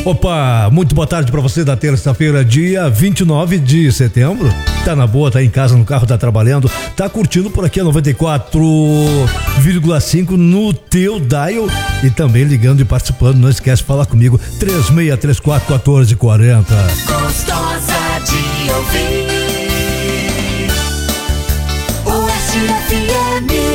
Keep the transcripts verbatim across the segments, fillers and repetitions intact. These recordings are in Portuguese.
Opa, muito boa tarde pra você da terça-feira, dia vinte e nove de setembro. Tá na boa, tá em casa, no carro, tá trabalhando, tá curtindo por aqui a noventa e quatro vírgula cinco no teu dial e também ligando e participando. Não esquece de falar comigo, três seis três quatro, um quatro quatro zero. Gostosa de ouvir o S F M.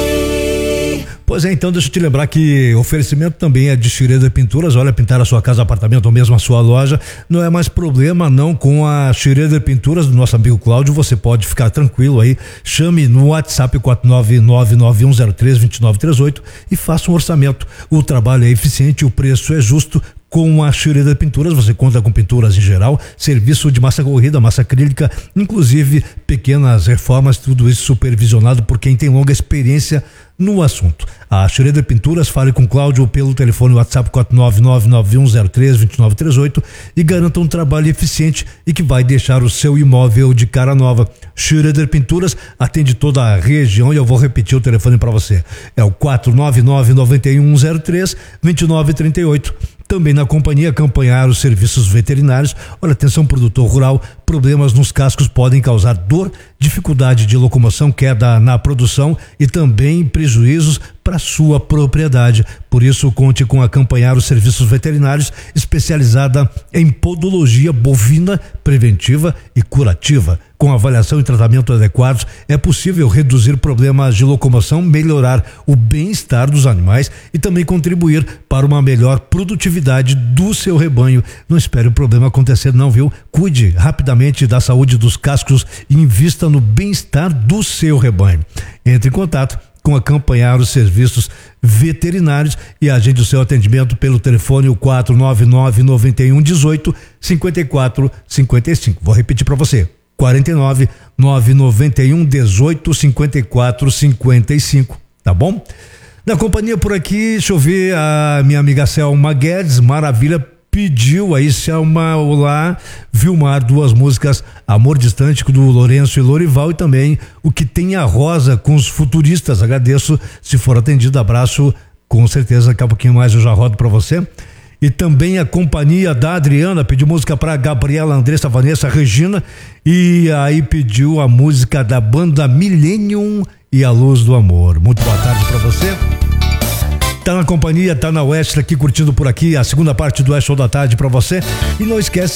Pois é, então deixa eu te lembrar que o oferecimento também é de Schroeder Pinturas. Olha, pintar a sua casa, apartamento ou mesmo a sua loja não é mais problema não com a Schroeder Pinturas do nosso amigo Cláudio. Você pode ficar tranquilo aí, chame no WhatsApp quatro nove nove nove um zero três dois nove três oito e faça um orçamento. O trabalho é eficiente, o preço é justo. Com a Schroeder Pinturas você conta com pinturas em geral, serviço de massa corrida, massa acrílica, inclusive pequenas reformas, tudo isso supervisionado por quem tem longa experiência no assunto. A Schroeder Pinturas, fale com Cláudio pelo telefone WhatsApp quatro nove nove nove um zero três dois nove três oito e garanta um trabalho eficiente e que vai deixar o seu imóvel de cara nova. Schroeder Pinturas atende toda a região e eu vou repetir o telefone para você. É o quatro nove nove nove um zero três dois nove três oito. Também na companhia acompanhar os serviços veterinários. Olha, atenção produtor rural, problemas nos cascos podem causar dor, dificuldade de locomoção, queda na produção e também prejuízos para sua propriedade. Por isso, conte com acompanhar os serviços veterinários, especializada em podologia bovina preventiva e curativa. Com avaliação e tratamento adequados, é possível reduzir problemas de locomoção, melhorar o bem-estar dos animais e também contribuir para uma melhor produtividade do seu rebanho. Não espere o problema acontecer não, viu? Cuide rapidamente da saúde dos cascos e invista no bem-estar do seu rebanho. Entre em contato com acompanhar os serviços veterinários e agende o seu atendimento pelo telefone o quatro nove nove nove um um oito cinco quatro cinco cinco. Vou repetir para você. quatro nove nove nove um um oito cinco quatro cinco cinco, tá bom? Na companhia por aqui, deixa eu ver, a minha amiga Selma Guedes, maravilha, pediu aí, Selma, olá, Vilmar, duas músicas, Amor Distante do Lourenço e Lorival e também O Que Tem a Rosa com os Futuristas. Agradeço, se for atendido, abraço, com certeza daqui a pouquinho mais eu já rodo pra você. E também a companhia da Adriana pediu música para Gabriela, Andressa, Vanessa, Regina e aí pediu a música da banda Millennium e A Luz do Amor. Muito boa tarde para você. Tá na companhia, tá na Oeste aqui curtindo por aqui a segunda parte do Oeste Show da Tarde para você. E não esquece